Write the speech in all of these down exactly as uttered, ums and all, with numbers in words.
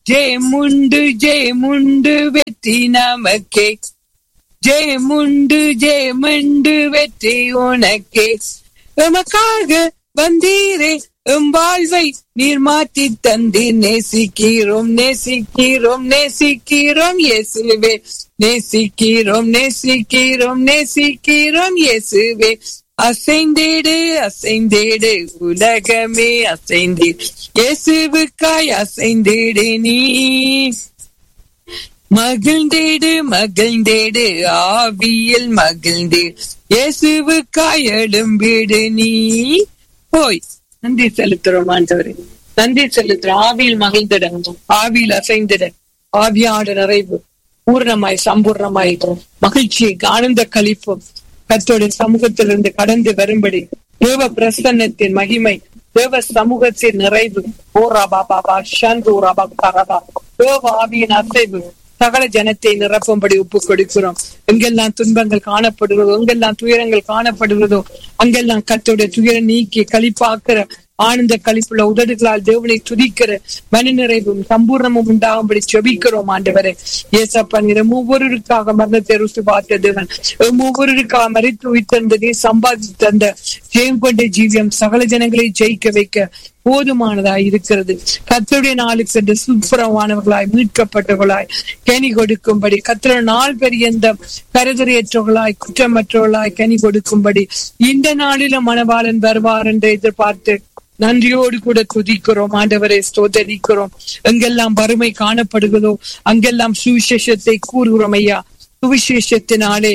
ஜெயமுண்டு ஜெயமுண்டு வெற்றி நமக்கே, ஜெயமுண்டு ஜெயமுண்டு வெற்றி உனக்கே. எமக்காக வந்தீரே எம் வாழ்வை நீர் மாற்றி தந்தீர். நேசிக்கிறோம் நேசிக்கிறோம் நேசிக்கிறோம் இயேசுவே, நேசிக்கிறோம் நேசிக்கிறோம் நேசிக்கிறோம் இயேசுவே. அசைந்தேடு அசைந்தேடு உலகமே அசைந்தீர், இயேசுவுக்காய் அசைந்தேடு நீ. மகிழ்ந்தேடு மகிழ்ந்தேடு ஆவியில் மகிழ்ந்தேடு, இயேசுவுக்காய் எழும்பிடு நீ. போய் நன்றி செலுத்துறோம் ஆண்டவரே, நன்றி செலுத்துறோம். ஆவியில் மகிழ்ந்திட, ஆவியில் அசைந்திட, ஆவியாட நிறைவு பூர்ணமாய் சம்பூர்ணமாய் மகிழ்ச்சியை ஆனந்த களிப்பும் கர்த்தருடைய சமூகத்திலிருந்து கடந்து வரும்படி தேவ பிரசன்னத்தின் மகிமை, தேவ சமூகத்தின் நிறைவு, ஓரா பாபா ஷந்து பாபா தேவ ஆவியின் அசைவு சகல ஜனத்தை நிரப்பும்படி ஒப்பு கொடுக்கிறோம். எங்கெல்லாம் துன்பங்கள் காணப்படுகிறதோ, எங்கெல்லாம் துயரங்கள் காணப்படுகிறதோ, அங்கெல்லாம் கர்த்தருடைய துயரம் நீக்கி களிப்பாக்குற ஆனந்த களிப்புள்ள உதடுகளால் தேவனை துதிக்கிற மன நிறைவும் சம்பூர்ணமும் உண்டாகும்படி செபிக்கிறோம் ஆண்டவரே. ஏசப்பா நீர் ஒவ்வொருவருக்காக மரணத்தை ருசி பார்த்த தேவன், ஒவ்வொருவருக்காக மறித்து உயிர்த்தெழுந்ததை சம்பாதித்து தந்த ஜெயம் கொண்ட ஜீவியம் சகல ஜனங்களை ஜெயிக்க வைக்க போதுமானதாய் இருக்கிறது. கர்த்தருடைய நாளுக்கு சென்று சுப்பரமானவர்களாய் மீட்கப்பட்டவர்களாய் கனி கொடுக்கும்படி, கர்த்தருடைய நாள் பெரியந்த கருதறையற்றவர்களாய் குற்றமற்றவர்களாய் கனி கொடுக்கும்படி இந்த நாளில மணவாளன் வருவார் என்று எதிர்பார்த்து நன்றியோடு கூட துதிக்கிறோம் ஆண்டவரை, ஸ்தோத்தரிக்கிறோம். எங்கெல்லாம் வறுமை காணப்படுகிறதோ அங்கெல்லாம் சுவிசேஷத்தை கூறுகிறோம் ஐயா. சுவிசேஷத்தினாலே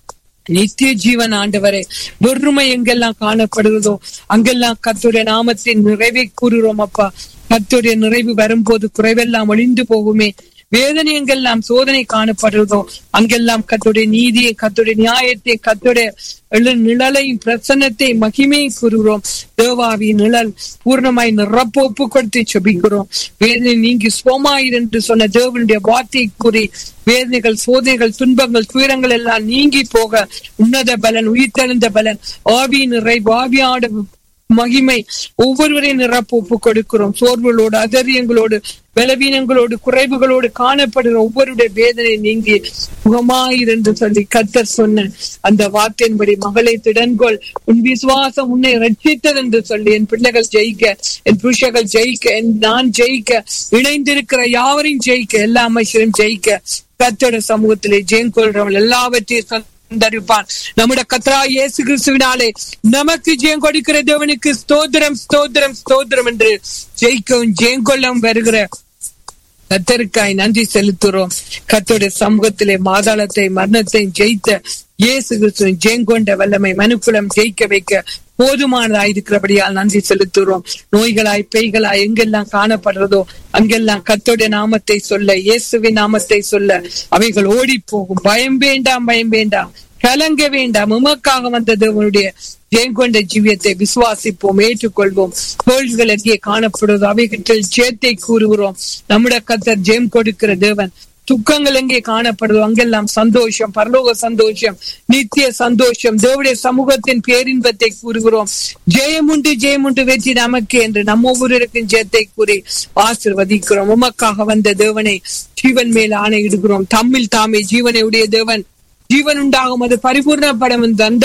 நித்திய ஜீவன் ஆண்டவரே. வெறுமை எங்கெல்லாம் காணப்படுகிறதோ அங்கெல்லாம் கர்த்தருடைய நாமத்தின் நிறைவை கூறுகிறோம் அப்பா. கர்த்தருடைய நிறைவு வரும்போது குறைவெல்லாம் ஒழிந்து போகுமே. வேதனை எங்கெல்லாம் சோதனை காணப்படுறதோ அங்கெல்லாம் கர்த்தருடைய நீதியை, கர்த்தருடைய நியாயத்தை, கர்த்தருடைய நிழலையும் பிரசன்னத்தை மகிமையை கூறுகிறோம். தேவாவின் நிழல் பூர்ணமாய் நிரப்ப ஒப்பு கொடுத்து செபிக்கிறோம். வேதனை நீங்கி சோமாயிரு என்று சொன்ன தேவனுடைய வார்த்தை கூறி வேதனைகள், சோதனைகள், துன்பங்கள், துயரங்கள் எல்லாம் நீங்கி போக உன்னத பலன், உயிர்த்தெழுந்த பலன், ஆவியின் நிறைவு, ஆவியாட மகிமை ஒவ்வொருவரையும் நிரப்ப ஒப்பு கொடுக்கிறோம். சோர்வுகளோடு, அதரியங்களோடு, பலவீனங்களோடு, குறைவுகளோடு காணப்படுகிற ஒவ்வொருடைய வேதனை நீங்கி முகமாயிருந்து சொல்லி கர்த்தர் சொன்ன அந்த வார்த்தையின்படி மகளை திடன்கொள், உன் விசுவாசம் உன்னை ரட்சித்தது என்று சொல்லி என் பிள்ளைகள் ஜெயிக்க, என் புருஷர்கள் ஜெயிக்க, என் நான் ஜெயிக்க, இணைந்திருக்கிற யாவரையும் ஜெயிக்க, எல்லா அமைச்சரும் ஜெயிக்க கர்த்தருடைய சமூகத்திலே ஜெயம் கொள்றவள் எல்லாவற்றையும் நம்முடைய கர்த்தராகிய இயேசு கிறிஸ்துவினாலே நமக்கு ஜெயம் கொடுக்கிற தேவனுக்கு ஸ்தோத்திரம் ஸ்தோத்திரம் ஸ்தோத்திரம் என்று ஜெயிக்கவும் ஜெயம் கொள்ளவும் வருகிற கர்த்தருக்காய் நன்றி செலுத்துறோம். கர்த்தருடைய சமூகத்திலே மாதாளத்தை மரணத்தை ஜெயித்த இயேசு கிறிஸ்துவின் ஜெயம் கொண்ட வல்லமை மனுக்குலம் ஜெயிக்க வைக்க போதுமானதாய் இருக்கிறபடியால் நன்றி செலுத்துறோம். நோய்களாய் பேய்களாய் எங்கெல்லாம் காணப்படுறதோ அங்கெல்லாம் கர்த்தருடைய நாமத்தை சொல்ல, இயேசுவின் நாமத்தை சொல்ல அவைகள் ஓடி போகும். பயம் வேண்டாம், பயம் வேண்டாம், கலங்க வேண்டாம். உமக்காக வந்த தேவனுடைய ஜெயம் கொண்ட ஜீவியத்தை விசுவாசிப்போம், ஏற்றுக்கொள்வோம். தோல்விகள் எங்கே காணப்படுவதோ அவைகளில் ஜெயத்தை கூறுகிறோம். நம்முடைய கர்த்தர் ஜெயம் கொடுக்கிற தேவன். துக்கங்கள் எங்கே காணப்படுதோ அங்கெல்லாம் சந்தோஷம், பரலோக சந்தோஷம், நித்திய சந்தோஷம், தேவனுடைய சமூகத்தின் பேரின்பத்தை கூறுகிறோம். ஜெயமுண்டு ஜெயமுண்டு வெற்றி நமக்கு என்று நம்ம ஒவ்வொருவருக்கும் ஜெயத்தை கூறி ஆசீர்வதிக்கிறோம். உமக்காக வந்த தேவனை ஜீவன் மேல் ஆணையிடுகிறோம். தம்மில் தாமே ஜீவனை உடைய தேவன் ஜீவன் உண்டாகும், அது பரிபூர்ணப்படும் அந்த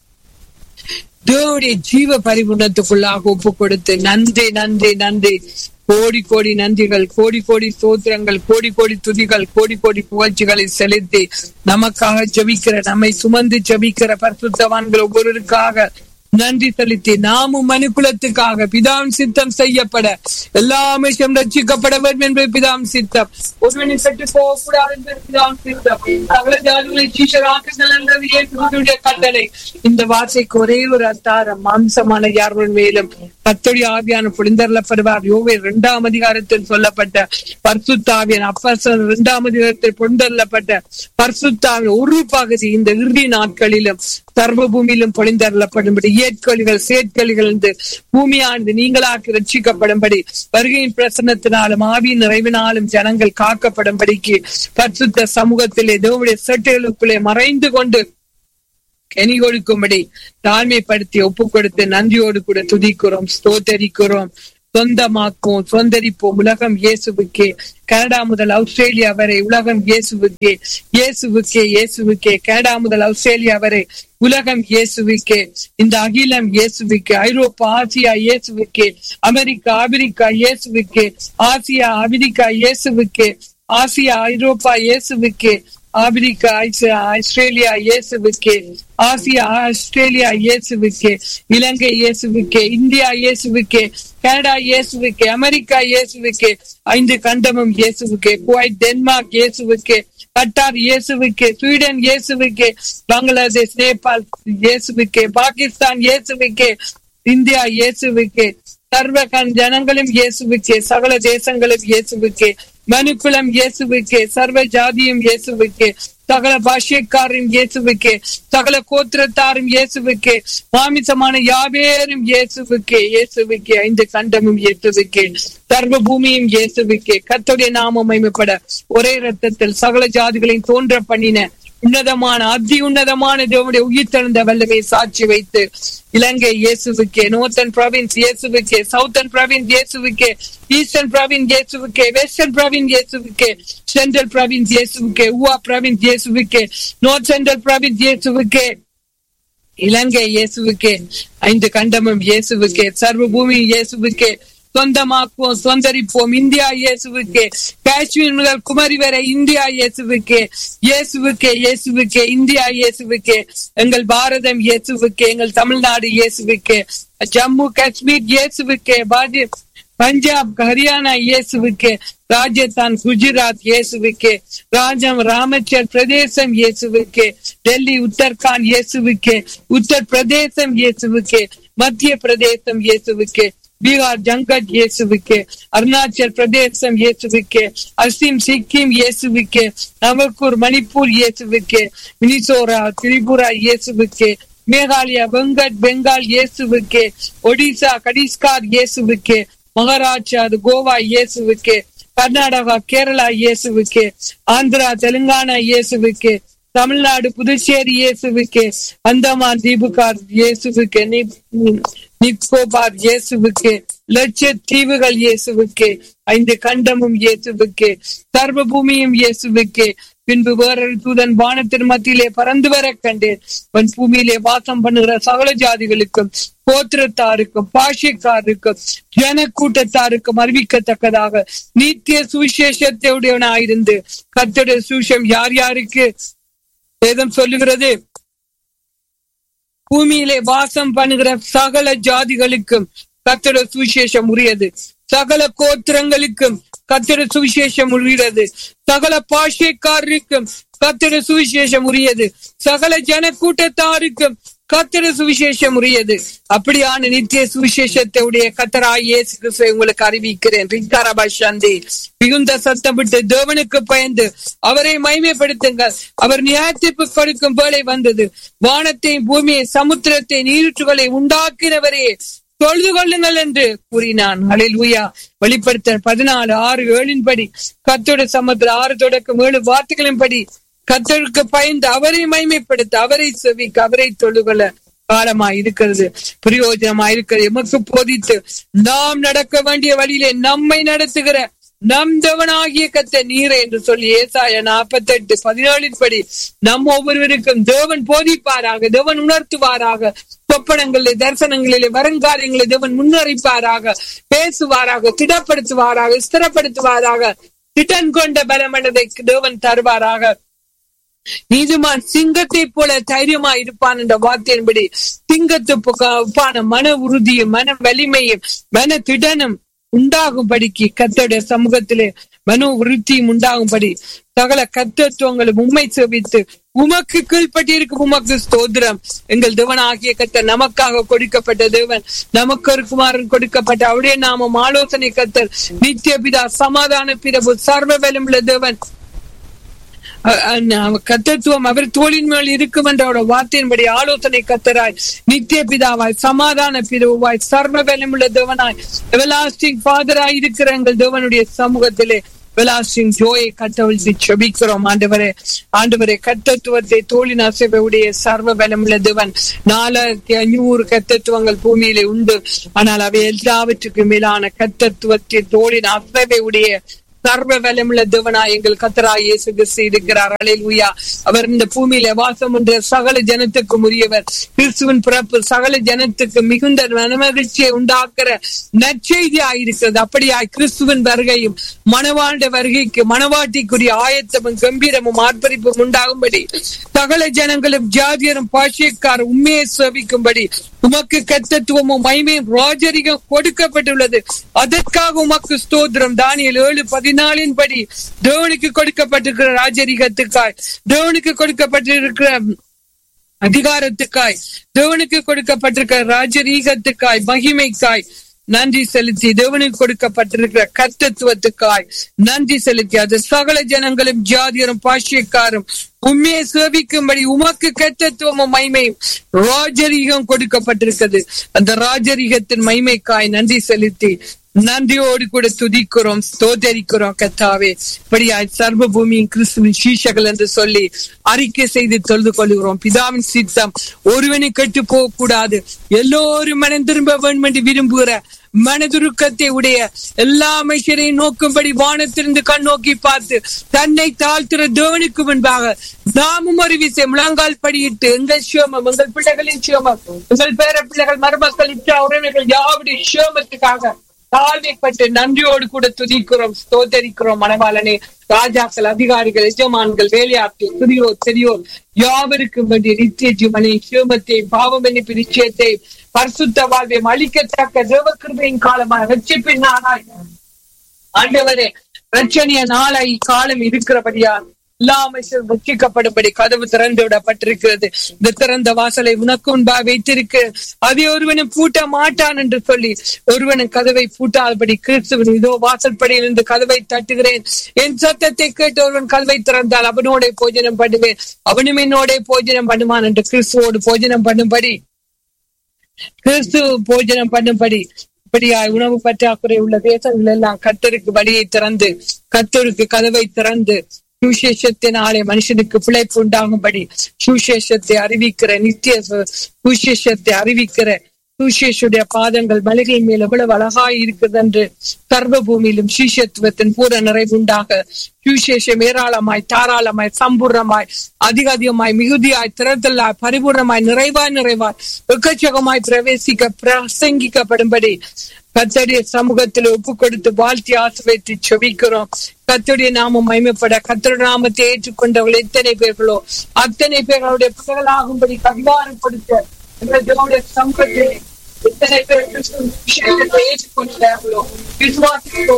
தேவனுடைய ஜீவ பரிபூர்ணத்துக்குள்ளாக ஒப்பு கொடுத்து நன்றி நன்றி நன்றி, கோடி கோடி நன்றிகள், கோடி கோடி ஸ்தோத்திரங்கள், கோடி கோடி துதிகள், கோடி கோடி புகழ்ச்சிகளை செலுத்தி நமக்காக ஜெபிக்கிற, நம்மை சுமந்து ஜெபிக்கிற பரிசுத்தவான்கள் ஒவ்வொருவருக்காக நன்றி செலுத்தி நாமும் மனுக்குலத்துக்காக பிதாவின் சித்தம் செய்யப்பட எல்லா அமைச்சரும் ரட்சிக்கப்பட வேண்டும் என்பது பிதாவின் சித்தம். ஒருவனை கட்டு போகக்கூடாது என்பது பிதாவின் சித்தம். சகல ஜாதிகளை சீஷராக்குங்கள் என்றது இயேசுவினுடைய கட்டளை. இந்த வார்த்தைக்கு ஒரே ஒரு அத்தாரம், மாம்சமான யார்கள் மேலும் கர்த்தருடைய ஆவியான பொழிந்தருளப்படுவார். யோவே இரண்டாம் அதிகாரத்தில் சொல்லப்பட்ட பரிசுத்தாவியன், அப்போஸ்தலர் இரண்டாம் அதிகாரத்தில் பொழிந்தருளப்பட்ட பரிசுத்தாவின் ஒரு பகுதி இந்த இறுதி நாட்களிலும் சர்வ பூமியிலும் பொழிந்தருளப்படும்படி ஏற்கொலிகள் சேர்க்கொலிகள் என்று பூமியானது நீங்களாக்கி ரட்சிக்கப்படும்படி வருகையின் பிரசன்னத்தினாலும் ஆவியின் நிறைவினாலும் ஜனங்கள் காக்கப்படும்படிக்கு பரிசுத்த சமூகத்திலே தேவனுடைய செட்டைகளுக்குள்ளே மறைந்து கொண்டு கனி கொடுக்கும்படி தாழ்மைப்படுத்தி ஒப்பு கொடுத்து நன்றியோடு கூட துதிக்கிறோம், ஸ்தோத்தரிக்கிறோம். சொந்தமாக்குவோம், சொந்தரிப்போம். உலகம் இயேசுவுக்கே. கனடா முதல் ஆஸ்திரேலியா வரை உலகம் இயேசுவுக்கே, இயேசுவுக்கே, இயேசுவுக்கே. கனடா முதல் ஆஸ்திரேலியா வரை உலகம் இயேசுவுக்கே. இந்த அகிலம் இயேசுவுக்கே. ஐரோப்பா, ஆசியா இயேசுவுக்கே. அமெரிக்கா, ஆப்பிரிக்கா இயேசுவுக்கே. ஆசியா, ஆப்பிரிக்கா இயேசுவுக்கே. ஆசியா, ஐரோப்பா இயேசுவுக்கே. ஆப்பிரிக்கா, ஆஸ்திரேலியா இயேசுவுக்கே. ஆசியா, ஆஸ்திரேலியா இயேசுவுக்கே. இலங்கை இயேசுவுக்கே. இந்தியா இயேசுவுக்கே. கனடா இயேசுவுக்கே. அமெரிக்கா இயேசுவுக்கே. ஐந்து கண்டமும் இயேசுவுக்கே. குவைத், டென்மார்க் இயேசுவுக்கே. கட்டார் இயேசுவுக்கே. ஸ்வீடன் இயேசுவுக்கே. பங்களாதேஷ், நேபாள் இயேசுவுக்கே. பாகிஸ்தான் இயேசுவுக்கே. இந்தியா இயேசுவுக்கே. சர்வ ஜனங்களும் இயேசுவுக்கே. சகல தேசங்களும் இயேசுவுக்கே. மனுக்குலம் இயேசுவுக்கே. சர்வ ஜாதியும் இயேசுவுக்கே. சகல பாஷைக்காரும் இயேசுவுக்கே. சகல கோத்திரத்தாரும் இயேசுவுக்கே. மாமிசமான யாவேரும் இயேசுவுக்கே. இயேசுவுக்கே. ஐந்து கண்டமும் இயேசுவுக்கே. சர்வ பூமியும் இயேசுவுக்கே. கர்த்தருடைய நாமம் மகிமைப்பட ஒரே இரத்தத்தில் சகல ஜாதிகளையும் தோன்ற பண்ணின உன்னதமான அதி உன்னதமான தேவனுடைய உயிர்த்தெழுந்த வல்லமை சாட்சி வைத்து இலங்கை இயேசுவுக்கே. நோர்த்தன் ப்ராவின்ஸ் இயேசுவுக்கே. சவுத்தன் ப்ராவின்ஸ் இயேசுவுக்கே. ஈஸ்டர்ன் ப்ராவின்ஸ் இயேசுவுக்கே. வெஸ்டர்ன் ப்ராவின்ஸ் இயேசுவுக்கே. சென்ட்ரல் ப்ராவின்ஸ் இயேசுவுக்கே. ஊவா ப்ராவின்ஸ் இயேசுவுக்கே. நார்த் சென்ட்ரல் ப்ராவின்ஸ் இயேசுவுக்கே. இலங்கை இயேசுவுக்கே. ஐந்து கண்டமும் இயேசுவுக்கே. சர்வ பூமி இயேசுவுக்கே. சொந்தமாக்குவோம், சொந்தரிப்போம். இந்தியா இயேசுவுக்கே. காஷ்மீர் முதல் குமரி வரை இந்தியா இயேசுவுக்கே. இயேசுவுக்கே, இயேசுவுக்கே. இந்தியா இயேசுவுக்கே. எங்கள் பாரதம் இயேசுவுக்கே. எங்கள் தமிழ்நாடு இயேசுவுக்கே. ஜம்மு காஷ்மீர் இயேசுவுக்கே. பஞ்சாப், ஹரியானா இயேசுவுக்கே. ராஜஸ்தான், குஜராத் இயேசுவுக்கே. ராஜம், ராமச்சர் பிரதேசம் இயேசுவுக்கே. டெல்லி, உத்தரகாண்ட் இயேசுவுக்கே. உத்தர் பிரதேசம் இயேசுவுக்கே. மத்திய பிரதேசம் இயேசுவுக்கே. பீகார், ஜங்கட் இயேசுவுக்கே. அருணாச்சல் பிரதேசம் இயேசுவுக்கே. அசிம், சிக்கிம் இயேசுவுக்கே. நவக்கூர், மணிப்பூர் இயேசுவுக்கே. மினிசோரா, திரிபுரா இயேசுவுக்கே. மேகாலயா, வெங்கட், பெங்கால் இயேசுவுக்கே. ஒடிசா, கடிஸ்கார் இயேசுவுக்கே. மகாராஷ்டிரா, கோவா இயேசுவுக்கே. கர்நாடகா, கேரளா இயேசுவுக்கே. ஆந்திரா, தெலுங்கானா இயேசுவுக்கே. தமிழ்நாடு, புதுச்சேரி இயேசுவுக்கே. அந்தமான் தீபுகார் இயேசுவுக்கே. நிக்கோபார் இயேசுவுக்கே. லட்சத்தீவுகள் இயேசுவுக்கே. ஐந்து கண்டமும் இயேசுவுக்கே. சர்வ பூமியும் இயேசுவுக்கே. பின்பு வேறொரு தூதன் வானத்தின் மத்தியிலே பறந்து வர கண்டேன். அவன் பூமியிலே வாசம் பண்ணுகிற சகல ஜாதிகளுக்கும், கோத்திரத்தாருக்கும், பாஷைக்காருக்கும், ஜன கூட்டத்தாருக்கும் அறிவிக்கத்தக்கதாக நித்திய சுவிசேஷத்தையுடையவனாயிருந்து கர்த்தருடைய சுவிசேஷம் யார் யாருக்கு வேதம் சொல்லுகிறது? பூமியிலே வாசம் பண்ணுகிற சகல ஜாதிகளுக்கும் கர்த்தருடைய சுவிசேஷம் உரியது. சகல கோத்திரங்களுக்கும் கர்த்தருடைய சுவிசேஷம் உரியது. சகல பாஷைக்காரருக்கும் கர்த்தருடைய சுவிசேஷம் உரியது. சகல ஜன கூட்டத்தாருக்கும் கர்த்தருடைய சுவிசேஷம் உரியது. அப்படியான நித்திய சுவிசேஷத்தை உடைய கர்த்தராகிய இயேசு கிறிஸ்துவை உங்களுக்கு அறிவிக்கிறேன். மிகுந்த சத்தம் விட்டு தேவனுக்கு பயந்து அவரை மகிமைப்படுத்துங்கள். அவர் நியாயத்தீர்ப்பு கொடுக்கும் வேளை வந்தது. வானத்தை, பூமியை, சமுத்திரத்தை, நீரூற்றுகளை உண்டாக்கினவரே தொழுது கொள்ளுங்கள் என்று கூறினான். ஹல்லேலூயா. வெளிப்படுத்தல் பதினாலு ஆறு ஏழின் படி கர்த்தருடைய சமுத்திர ஆறு தொடக்கம் ஏழு வார்த்தைகளின்படி கர்த்தருக்கு பயந்து அவரை மகிமைப்படுத்த, அவரை செவிக்க, அவரை தொழுகொள்ள காலமாய் இருக்கிறது, பிரயோஜனமாய் இருக்கிறது. எமக்கு போதித்து நாம் நடக்க வேண்டிய வழியிலே நம்மை நடத்துகிற நம் தேவனாகிய கர்த்தர் நீரே என்று சொல்லி ஏசாயா நாற்பத்தி எட்டு பதினேழின் படி நம் ஒவ்வொருவருக்கும் தேவன் போதிப்பாராக, தேவன் உணர்த்துவாராக. சொப்பனங்களிலே, தரிசனங்களிலே, வருங்காரியங்களை தேவன் முன்னறிப்பாராக, பேசுவாராக, திடப்படுத்துவாராக, ஸ்திரப்படுத்துவாராக. திடன் கொண்ட பலமனதை தேவன் தருவாராக. நீதிமான் சிங்கத்தை போல தைரியமா இருப்பான் என்ற வார்த்தையின்படி சிங்கத்துப்பான மன உறுதியும் மன வலிமையும் மன திடனும் உண்டாகும்படிக்கு கர்த்தருடைய சமூகத்திலே மனோ விருத்தியும் உண்டாகும்படி சகல கர்த்தத்துவங்களும் உம்மை செவித்து உமக்கு கீழ்பட்டிருக்கும் உமக்கு ஸ்தோத்திரம். எங்கள் தேவன் ஆகிய கர்த்தர் நமக்காக கொடுக்கப்பட்ட தேவன், நமக்கு ஒரு குமாரன் கொடுக்கப்பட்ட அவருடைய நாமம் ஆலோசனை கர்த்தர், நித்திய பிதா, சமாதான பிரபு, சர்வ வல்லமையுள்ள தேவன். கர்த்தத்துவம் அவர் தோளின் மேல் இருக்கும் என்ற வார்த்தையின்படி ஆலோசனை கர்த்தராய், நித்திய பிதாவாய், சமாதான பிதாவாய், சர்வ வல்லமையுள்ள தேவனாய், எவர்லாஸ்டிங் ஃபாதராய் இருக்கிற எங்கள் தேவனுடைய சமூகத்திலே விலாசின் ஜோயை கட்டவிழ்த்து செபிக்கிறோம். ஆண்டவரே ஆண்டவரே கர்த்தத்துவத்தை தோளின் அசைவுடைய சர்வ பலமுள்ள தேவன். நாலாயிரத்தி ஐநூறு கர்த்தத்துவங்கள் பூமியிலே உண்டு. ஆனால் அவை எல்லாவற்றுக்கும் மேலான கர்த்தத்துவத்தை தோளின் அசைவுடைய சர்வ வல்லமுள்ள தேவனாய் எங்கள் கர்த்தராகிய இயேசு கிறிஸ்து இருக்கிறார். அல்லேலூயா. அவர் இந்த பூமியில வாசம் என்ற சகல ஜனத்துக்கு உரியவர். கிறிஸ்துவின் பிறப்பு சகல ஜனத்துக்கு மிகுந்த மனமகிழ்ச்சியை உண்டாக்குற நற்செய்தியாய் இருக்கிறது. அப்படியாய் கிறிஸ்துவின் வருகையும் மணவாண்ட வருகைக்கு மணவாட்டிக்குரிய ஆயத்தமும் கம்பீரமும் ஆர்ப்பரிப்பும் உண்டாகும்படி சகல ஜனங்களும் ஜாதியரும் பாஷைக்கார் உண்மையை சேவிக்கும்படி உமக்கு கர்த்தத்துவமும் மகிமையும் ராஜரிகம் கொடுக்கப்பட்டுள்ளது. அதற்காக உமக்கு ஸ்தோத்திரம். தானியேல் ஏழு பதினாலின் படி தேவனுக்கு கொடுக்கப்பட்டிருக்கிற ராஜரிகத்துக்காய், தேவனுக்கு கொடுக்கப்பட்டிருக்கிற அதிகாரத்துக்காய், தேவனுக்கு கொடுக்கப்பட்டிருக்கிற ராஜரீகத்துக்காய், மகிமைக்காய் நன்றி செலுத்தி, தேவனுக்கு கொடுக்கப்பட்டிருக்கிற கர்த்தத்துவத்துக்காய் நன்றி செலுத்தி, அது சகல ஜனங்களும் ஜாதியரும் பாஷைக்காரும் உண்மையை சேவிக்கும்படி உமக்கு கர்த்தத்துவமும் மகிமையும் ராஜரீகம் கொடுக்கப்பட்டிருக்கிறது. அந்த ராஜரீகத்தின் மகிமைக்காய் நன்றி செலுத்தி நன்றியோடு கூட துதிக்கிறோம், ஸ்தோத்தரிக்கிறோம். கர்த்தாவே இப்படியாய் சர்வ பூமியின் கிறிஸ்துவின் சீஷர்கள் என்று சொல்லி அறிக்கை செய்து தொழுது கொள்கிறோம். பிதாவின் சித்தம் ஒருவனை கெட்டு போக கூடாது, எல்லோரும் மனம் திரும்ப வேண்டும் என்று விரும்புகிற மனதுருக்கத்தை உடைய எல்லா மனுஷரையும் நோக்கும்படி வானத்திலிருந்து கண் நோக்கி பார்த்து தன்னை தாழ்த்துற தேவனுக்கு முன்பாக நாமும் ஒரு விசை முழங்கால் படியிட்டு எங்கள் சியோமம், எங்கள் பிள்ளைகளின் சியோமம், எங்கள் பேர பிள்ளைகள், மருமக்கள், இச்சா உறவினர்கள் யாவுடைய சியோமத்துக்காக தாழ்மைப்பட்டு நன்றியோடு கூட துதிக்கிறோம், ஸ்தோத்தரிக்கிறோம். மணவாளனே, ராஜாக்கள், அதிகாரிகள், எஜமான்கள், வேலையாட்கள், சிறியோர் பெரியோர் யாவருக்கும் வேண்டிய நித்திய ஜீவனை, சியோமத்தை, பாவம் மன்னிப்பு நிச்சயத்தை, பரிசுத்த வாழ்வையும் அளிக்கத்தக்க தேவகிருபையின் காலமாக ரட்சிப்பின் நாளாய் ஆண்டவரே ரட்சணிய நாளாய் காலம் இருக்கிறபடியா எல்லா மனுஷரும் ரட்சிக்கப்படும்படி கதவு திறந்து விடப்பட்டிருக்கிறது. இந்த திறந்த வாசலை உனக்கு முன்பாக வைத்திருக்கு, அதை ஒருவனும் பூட்ட மாட்டான் என்று சொல்லி ஒருவனும் கதவை பூட்டாதபடி கிறிஸ்துவன் இதோ வாசல்படியிலிருந்து கதவை தட்டுகிறேன், என் சத்தத்தை கேட்டு ஒருவன் கதவை திறந்தால் அவனோட போஜனம் பண்ணுவேன், அவனும் என்னோட போஜனம் பண்ணுவான் என்று கிறிஸ்துவோடு போஜனம் பண்ணும்படி கிறிஸ்து போஜனம் பண்ணும்படி இப்படியாய் உணவு பற்றாக்குறை உள்ள தேசங்கள் எல்லாம் கர்த்தருக்கு வழியை திறந்து, கர்த்தருக்கு கதவை திறந்து சுவிசேஷத்தினாலே மனுஷனுக்கு பிழைப்பு உண்டாகும்படி சுவிசேஷத்தை அறிவிக்கிற நித்திய சுவிசேஷத்தை அறிவிக்கிற சுவிசேஷுடைய பாதங்கள் மலைகள் மேல் எவ்வளவு அழகாய் இருக்கிறது என்று சர்வ பூமியிலும் சுவிசேஷத்துவத்தின் பூர நிறைவு உண்டாக சுவிசேஷம் ஏராளமாய் தாராளமாய் சம்பூர்ணமாய் அதிக அதிகமாய் மிகுதியாய் திறத்தலாய் பரிபூர்ணமாய் நிறைவாய் நிறைவாய் எக்கச்சகமாய் பிரவேசிக்க பிரசங்கிக்கப்படும்படி கர்த்தருடைய சமூகத்தில் ஒப்பு கொடுத்து வாழ்த்தி ஆசீர்வதித்து செபிக்கிறோம். கர்த்தருடைய நாமம் மகிமைப்பட கர்த்தருடைய நாமத்தை ஏற்றுக்கொண்டவர்கள் எத்தனை பேர்களோ அத்தனை பேர்களுடைய பிள்ளைகளாகும்படி அதிகாரம் கொடுத்த எங்களுடைய சமூகத்தை எத்தனை பேர் விஷயத்தை ஏற்றுக்கொண்டார்களோ விசுவாசிகளோ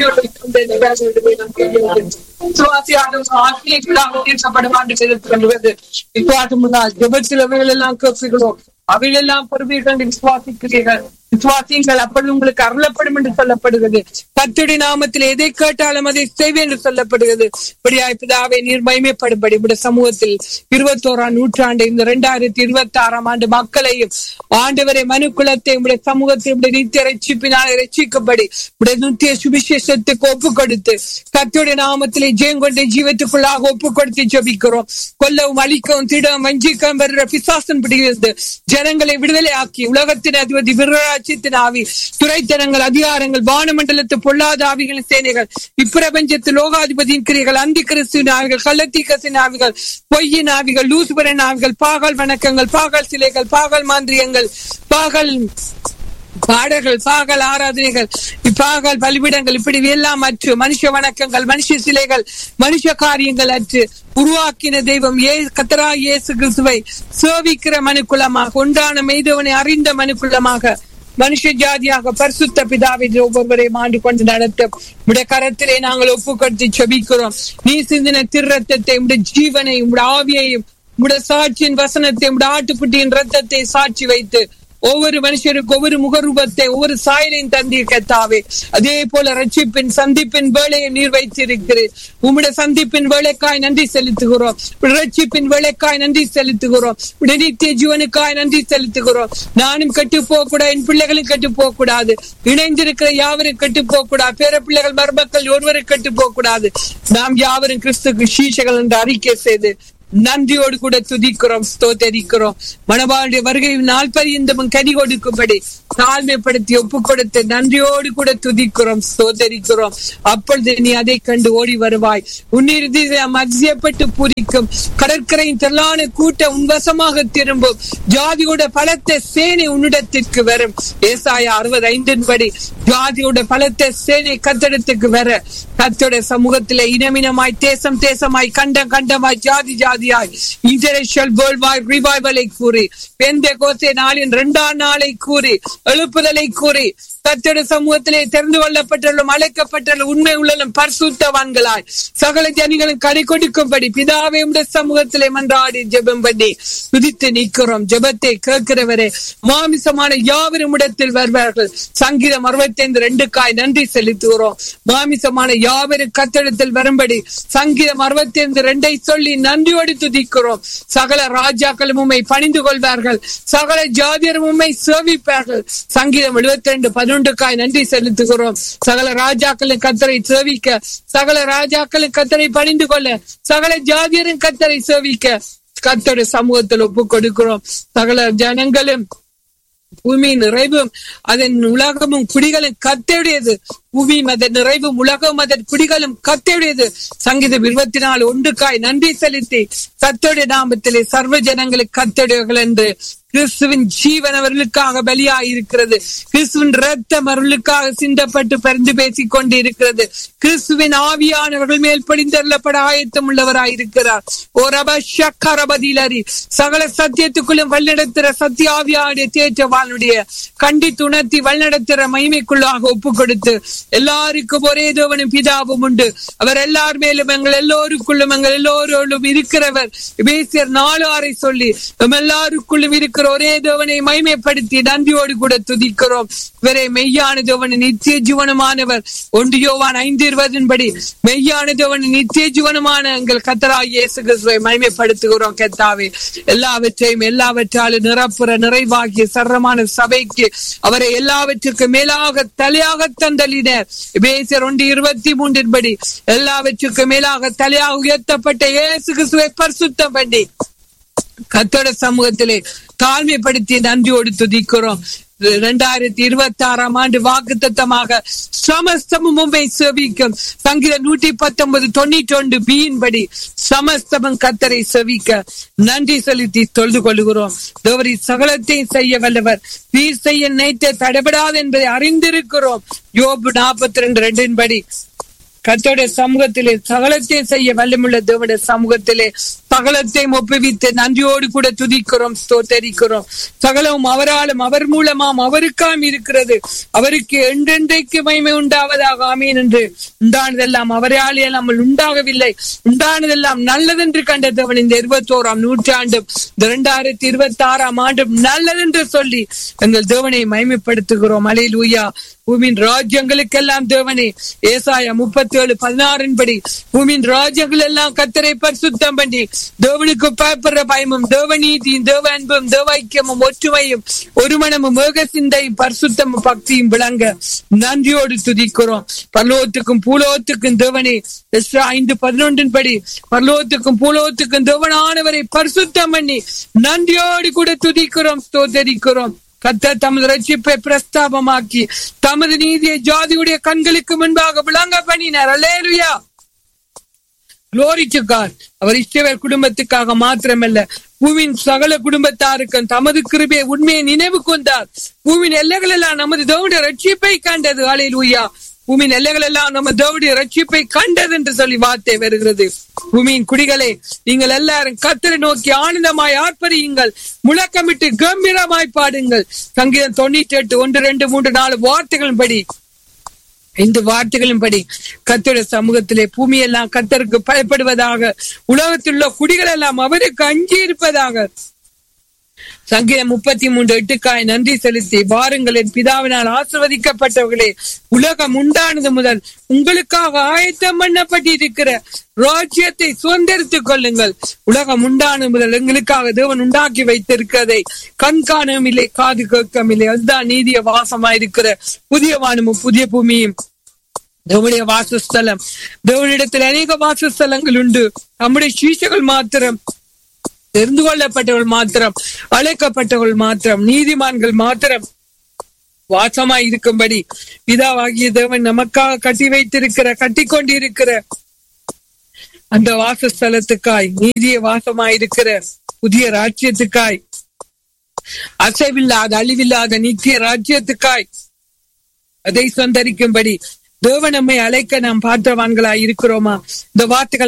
விசுவாசியாக தீர்க்கப்படுவான் விசுவாசம் ஜெபத்தில் அவைகள் எல்லாம் கேட்பீர்களோ அவைகள் எல்லாம் பெறுவீர்கள் என்று விசுவாசிக்கிறீர்கள். விசுவாசியங்கள் அப்பொழுது உங்களுக்கு அருளப்படும் என்று சொல்லப்படுகிறது. கர்த்தருடைய நாமத்தில் எதை கேட்டாலும் அதை செய்வேன் என்று சொல்லப்படுகிறது. இப்படியாய் பிதாவே நீர் மகிமைப்படும்படி உடைய சமூகத்தில் இருபத்தோராம் நூற்றாண்டு இந்த இரண்டாயிரத்தி இருபத்தி ஆறாம் ஆண்டு மக்களையும் ஆண்டவரை மனுக்குலத்தை உடைய சமூகத்தை உடைய நித்திய ரட்சிப்பினாலே ரட்சிக்கும்படி உடைய நித்திய சுவிசேஷத்துக்கு ஒப்பு கொடுத்து கர்த்தருடைய நாமத்திலே ஜெயங்கொண்ட ஜீவத்துக்குள்ளாக ஒப்பு கொடுத்து ஜெபிக்கிறோம். கொல்லவும் அழிக்கவும் திடவும் வஞ்சிக்கவும் வருகிற பிசாசன் பிடிக்கிறது ஜனங்களை விடுதலை ஆக்கி உலகத்தின் அதிபதி விராட்சியத்தின் ஆவி துறைத்தனங்கள் அதிகாரங்கள் வானமண்டலத்து பொல்லாத ஆவிகளின் சேனைகள் இப்பிரபஞ்சத்து லோகாதிபதியின் கிரியைகள் அந்தி கிறிஸ்துவின் ஆவிகள் கள்ளத்தீக்கசின் ஆவிகள் பொய்யின் ஆவிகள் லூசுபரன் ஆவிகள் பாகல் வணக்கங்கள் பாகல் சிலைகள் பாகல் மாந்திரியங்கள் பாகல் பாடல்கள் பாகல் ஆராதனைகள் பாகல் பலிபிடங்கள் இப்படி எல்லாம் அற்று மனுஷ வணக்கங்கள் மனுஷ சிலைகள் மனுஷ காரியங்கள் அற்று உருவாக்கின தெய்வம் ஏ கர்த்தரா இயேசு கிறிஸ்துவை சேவிக்கிற மனுக்குலமாக உண்டான மெய்தவனை அறிந்த மனுக்குலமாக மனுஷ ஜாதியாக பரிசுத்த பிதாவை ஒவ்வொருவரையும் ஆண்டு கொண்டு நடத்த உடைய கரத்திலே நாங்கள் ஒப்பு கொடுத்து செபிக்கிறோம். நீ சிந்தின திருரத்தத்தை உடைய ஜீவனை உடைய ஆவியையும் உடைய சாட்சியின் வசனத்தை உடைய ஆட்டுக்குட்டியின் ரத்தத்தை சாட்சி வைத்து ஒவ்வொரு மனுஷருக்கு ஒவ்வொரு முகரூபத்தை ஒவ்வொரு சாயலையும் தந்தீர் கர்த்தாவே. அதே போல ரட்சிப்பின் சந்திப்பின் வேலையை நீர் வைத்திருக்கிறேன். உம்முடைய சந்திப்பின் வேலைக்காய் நன்றி செலுத்துகிறோம். ரட்சிப்பின் வேலைக்காய் நன்றி செலுத்துகிறோம். நித்திய ஜீவனுக்காய் நன்றி செலுத்துகிறோம். நானும் கெட்டு போக கூடாது, என் பிள்ளைகளும் கெட்டு போக கூடாது, இணைந்திருக்கிற யாவரும் கெட்டு போக கூடாது, பேர பிள்ளைகள் மருமக்கள் ஒருவரும் கெட்டு போக கூடாது. நாம் யாவரும் கிறிஸ்துக்கு சீஷர்கள் என்று அறிக்கை செய்து நன்றியோடு கூட துதிக்கிறோம், ஸ்தோத்தரிக்கிறோம். மணவாளுடைய வருகை நாள் பரியந்தமும் கனி கொடுக்கும்படி தாழ்மைப்படுத்தி ஒப்பு கொடுத்து நன்றியோடு கூட துதிக்கிறோம், ஸ்தோத்தரிக்கிறோம். அப்பொழுது நீ அதை கண்டு ஓடி வருவாய். உன்னிறுதி மதியப்பட்டு பூரிக்கும் கடற்கரையின் திரளான கூட்டம் உன்வசமாக திரும்பும். ஜாதியோட பலத்த சேனை உன்னிடத்திற்கு வரும். ஏசாயா அறுபது ஐந்தின் படி ஜாதியோட பலத்த சேனை கத்தடத்துக்கு வர கர்த்தருடைய சமூகத்திலே இனமினமாய் தேசம் தேசமாய் கண்டம் கண்டமாய் ஜாதி ஜாதியாய் இன்டர்நேஷனல் வேர்ல்ட் வைட் ரிவைவலை கூறி பெந்தெகோஸ்தே நாளின் இரண்டாம் நாளை கூறி எழுப்புதலை கூறி கர்த்தருடைய சமூகத்திலே தெரிந்து கொள்ளப்பட்டுள்ள அழைக்கப்பட்டுள்ள உண்மை உள்ளலும் பரிசுத்தவான்களாய் சகல ஜனங்களும் கரை கொடுக்கும்படி பிதாவே உடைய சமூகத்திலே மன்றாடி ஜெபம் பண்ணி துதித்து நிற்கிறோம். ஜெபத்தை கேட்கிறவரே மாமிசமான யாவரும் இடத்தில் வருவார்கள். சங்கீதம் அறுபத்தி ஐந்து ரெண்டு காய் நன்றி செலுத்துகிறோம். மாமிசமான யாவரும் கர்த்தரிடத்தில் வரும்படி சங்கீதம் அறுபத்தி ஐந்து ரெண்டை சொல்லி நன்றியோடு துதிக்கிறோம். சகல ராஜாக்களும் உம்மை பணிந்து கொள்வார்கள், சகல ஜாதியரும் உம்மை சேவிப்பார்கள். சங்கீதம் எழுபத்தி ரெண்டு பதினொன்றுக்காய் நன்றி செலுத்துகிறோம். சகல ராஜாக்களும் கர்த்தரை சேவிக்க, சகல ராஜாக்களும் கர்த்தரை பணிந்து கொள்ள, சகல ஜாதியரும் கர்த்தரை சேவிக்க கர்த்தருடைய சமூகத்தில் ஒப்பு கொடுக்கிறோம். சகல ஜனங்களும் பூமியின் நிறைவும் அதன் உலகமும் குடிகளும் கர்த்தருடையது. பூமியும் அதன் நிறைவும் உலகம் அதன் குடிகளும் கர்த்தருடையது. சங்கீதம் இருபத்தி நாலு ஒன்றுக்காய் நன்றி செலுத்தி கர்த்தருடைய நாமத்திலே சர்வ ஜனங்களுக்கு கர்த்தருடையவர்கள் என்று கிறிஸ்துவின் ஜீவன் அவர்களுக்காக பலியாய் இருக்கிறது. கிறிஸ்துவின் ரத்தம் அவர்களுக்காக சிந்தப்பட்டு பரிந்து பேசிக் கொண்டு இருக்கிறது. கிறிஸ்துவின் ஆவியானவர்கள் மேல் படிந்தருளப்பட ஆயத்தம் உள்ளவராய் இருக்கிறார். சகல சத்தியத்துக்குள்ளும் வழிநடத்துற சத்திய ஆவியானுடைய தேற்றவானுடைய கண்டித்து உணர்த்தி வழிநடத்துற மகிமைக்குள்ளாக ஒப்பு கொடுத்து எல்லாருக்கும் ஒரே தேவனும் பிதாவும் உண்டு. அவர் எல்லார் மேலும் எங்கள் எல்லோருக்குள்ளும் எங்கள் எல்லோரோடும் இருக்கிறவர். எபேசியர் நாலு ஆறை சொல்லி நம்ம எல்லாருக்குள்ளும் இருக்கிற ஒரே தேவனை மகிமைப்படுத்தி நன்றியோடு கூட துதிக்கிறோம். இவரே மெய்யான தேவன் நித்திய ஜீவனமானவர். ஒன்று யோவான் ஐந்து இருபதின் படி மெய்யான தேவன் நித்திய ஜீவனமான எங்கள் கர்த்தராகிய இயேசு கிறிஸ்துவை மகிமைப்படுத்துகிறோம். கர்த்தாவே எல்லாவற்றையும் எல்லாவற்றாலும் நிரப்புற நிறைவாகிய சரமான சபைக்கு அவரை எல்லாவற்றுக்கும் மேலாக தலையாக தந்தளினர். எபேசியர் ஒன்று இருபத்தி மூன்றின் படி எல்லாவற்றுக்கும் மேலாக தலையாக உயர்த்தப்பட்ட இயேசு கிறிஸ்துவை பரிசுத்தம் பண்ணி கர்த்தருடைய சமூகத்திலே தாழ்மைப்படுத்தி நன்றியோடு துதிக்கிறோம். இரண்டாயிரத்தி இருபத்தி ஆறாம் ஆண்டு வாக்குத்தத்தமாக சமஸ்தமும் உம்மை சேவிக்கும். சங்கீதம் நூற்றி பத்தொன்பது தொண்ணூற்றி ஒன்று பியின் படி சமஸ்தமும் கர்த்தரை சேவிக்க நன்றி செலுத்தி தொழுது கொள்கிறோம். தேவரி சகலத்தையும் செய்ய வல்லவர், நீர் செய்ய நினைத்த தடைபடாது என்பதை அறிந்திருக்கிறோம். யோபு நாற்பத்தி ரெண்டு ரெண்டின் படி கர்த்தருடைய சமூகத்திலே சகலத்தையும் செய்ய வல்லமுள்ள தேவனுடைய சமூகத்திலே சகலத்தையும் ஒப்புவித்து நன்றியோடு கூட துதிக்கிறோம், ஸ்தோத்தரிக்கிறோம். சகலமும் அவராலும் அவர் மூலமாம் அவருக்காம் இருக்கிறது. அவருக்கு என்றென்றைக்கு மகிமை உண்டாவதாக ஆமீன் என்று. உண்டானதெல்லாம் அவராலே நம்ம உண்டாகவில்லை, உண்டானதெல்லாம் நல்லதென்று கண்ட தேவன் இந்த இருபத்தி ஓராம் நூற்றாண்டும் இரண்டாயிரத்தி இருபத்தி ஆறாம் ஆண்டும் நல்லதென்று சொல்லி எங்கள் தேவனை மகிமைப்படுத்துகிறோம். அல்லேலூயா. பூமியின் ராஜ்யங்களுக்கெல்லாம் தேவனே, ஏசாயா முப்பத்தி ஏழு பதினாறின் படி பூமியின் ராஜ்யங்கள் எல்லாம் கர்த்தரை பரிசுத்தம் பண்ணி தேவனுக்கு பயப்படுற பயமும் தேவ நீதியும் தேவ அன்பும் தேவ ஐக்கியமும் ஒற்றுமையும் ஒரு மனமும் ஏக சிந்தையும் பரிசுத்தமும் பக்தியும் விளங்க நன்றியோடு துதிக்கிறோம். பரலோகத்துக்கும் பூலோகத்துக்கும் தேவனே, எஸ்ரா ஐந்து பதினொன்றின் படி பரலோகத்துக்கும் பூலோகத்துக்கும் தேவனானவரை பரிசுத்தம் பண்ணி நன்றியோடு கூட துதிக்கிறோம், ஸ்தோத்தரிக்கிறோம். கர்த்தர் தமது ரட்சிப்பை பிரஸ்தாபமாக்கி தமது நீதியை ஜாதியுடைய கண்களுக்கு முன்பாக விளங்க பண்ணினார். அல்லேலூயா. Glory to God. அவர் இஸ்ரவேல் குடும்பத்துக்காக மாத்திரமல்ல, பூவின் சகல குடும்பத்தாருக்கும் தமது கிருபையை உண்மையை நினைவு கொண்டார். பூவின் எல்லைகள் எல்லாம் நமது தேவனுடைய ரட்சிப்பை கண்டது. அல்லேலூயா. பூமியின் எல்லைகள் எல்லாம் நம்ம தேவனுடைய ரட்சிப்பை கண்டது என்று சொல்லி வார்த்தை வருகிறது. பூமியின் குடிகளே, நீங்கள் எல்லாரும் கர்த்தரை நோக்கி ஆனந்தமாய் ஆர்ப்பரியுங்கள், முழக்கமிட்டு கம்பீரமாய் பாடுங்கள். சங்கீதம் தொண்ணூற்றி எட்டு ஒன்று ரெண்டு மூன்று நாலு வார்த்தைகளின் படி இந்த வார்த்தைகளின் படி கர்த்தருடைய சமூகத்திலே பூமியெல்லாம் கர்த்தருக்கு பயப்படுவதாக, உலகத்தில் உள்ள குடிகள் எல்லாம் அவருக்கு அஞ்சி இருப்பதாக. சங்கீதம் முப்பத்தி மூன்று எட்டுக்காய் நன்றி செலுத்தி வாருங்கள் என் பிதாவினால் ஆசிர்வதிக்கப்பட்டவர்களே, உலகம் உண்டானது முதல் உங்களுக்காக ஆயத்தம் பண்ணப்பட்டிருக்கிற ராஜ்யத்தை சுதந்திரித்துக் கொள்ளுங்கள். உலகம் உண்டானது முதல் எங்களுக்காக தேவன் உண்டாக்கி வைத்திருக்கிறதை கண்காணவும் இல்லை, காது கேட்கவும் இல்லை. அதுதான் நீதிய வாசமாயிருக்கிற புதிய வானமும் புதிய பூமியும் தேவனுடைய வாசஸ்தலம். தேவனிடத்தில் அநேக வாசஸ்தலங்கள் உண்டு. நம்முடைய சீஷர்கள் மாத்திரம், தெரிந்து கொள்ளப்பட்டவர்கள் மாத்திரம், அழைக்கப்பட்டவர்கள் மாத்திரம், நீதிமான்கள் மாத்திரம் வாசமாய் இருக்கும்படி பிதாவாகிய தேவன் நமக்காக கட்டி வைத்திருக்கிற கட்டி கொண்டிருக்கிற அந்த வாசஸ்தலத்துக்காய், நீதிய வாசமாயிருக்கிற புதிய ராஜ்யத்துக்காய், அசைவில்லாத அழிவில்லாத நித்திய ராஜ்யத்துக்காய் அதை சொந்தரிக்கும்படி தேவன் நம்மை அழைக்க நாம் பாத்திரவான்களாய் இருக்கிறோமா? இந்த வார்த்தைகள்